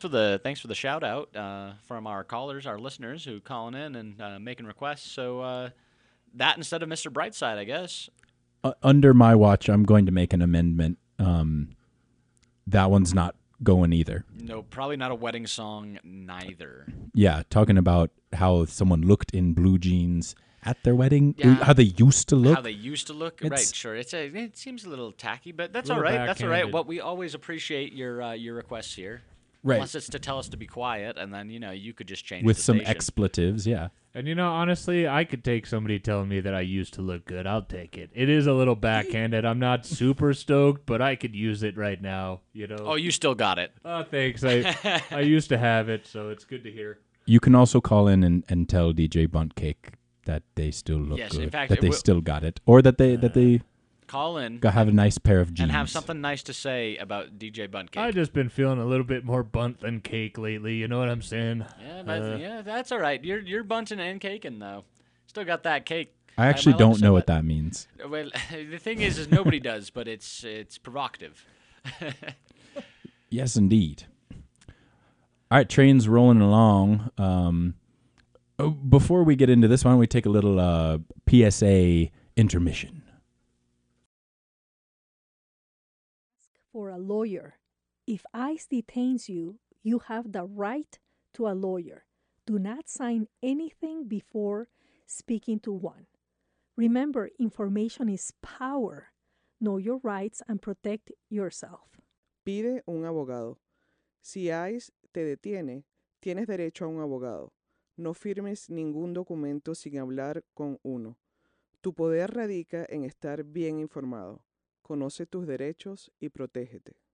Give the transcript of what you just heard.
thanks for the shout out from our callers, our listeners who calling in and making requests. So that instead of Mr. Brightside, I guess. Under my watch, I'm going to make an amendment. That one's not going either. No, probably not a wedding song, neither. Yeah, talking about how someone looked in blue jeans at their wedding, Yeah. how they used to look. How they used to look, It's- right? Sure, it seems a little tacky, but that's Little all right. That's all right. backhanded. What we always appreciate your requests here, Right. unless it's to tell us to be quiet, and then you could just change With the some station. expletives, yeah. And honestly, I could take somebody telling me that I used to look good. I'll take it. It is a little backhanded. I'm not super stoked, but I could use it right now. Oh, you still got it. Oh, thanks. I used to have it, so it's good to hear. You can also call in and tell DJ Buntcake that they still look Yes, good, in fact, that they it will- still got it, or that they Call in have a nice pair of jeans. and have something nice to say about DJ Buntcake. I just been feeling a little bit more bunt than cake lately. You know what I'm saying? Yeah, but yeah, that's all right. You're bunting and caking though. Still got that cake. I actually love don't to say know what that means. Well, the thing is nobody does, but it's provocative. Yes, indeed. All right, train's rolling along. Before we get into this, why don't we take a little PSA intermission? For a lawyer. If ICE detains you, you have the right to a lawyer. Do not sign anything before speaking to one. Remember, information is power. Know your rights and protect yourself. Pide un abogado. Si ICE te detiene, tienes derecho a un abogado. No firmes ningún documento sin hablar con uno. Tu poder radica en estar bien informado. Conoce tus derechos y protégete.